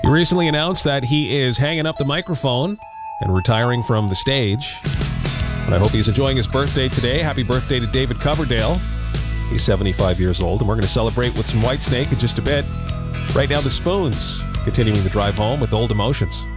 He recently announced that he is hanging up the microphone and retiring from the stage. And I hope he's enjoying his birthday today. Happy birthday to David Coverdale. He's 75 years old, and we're going to celebrate with some Whitesnake in just a bit. Right now, the Spoons continuing the drive home with Old Emotions.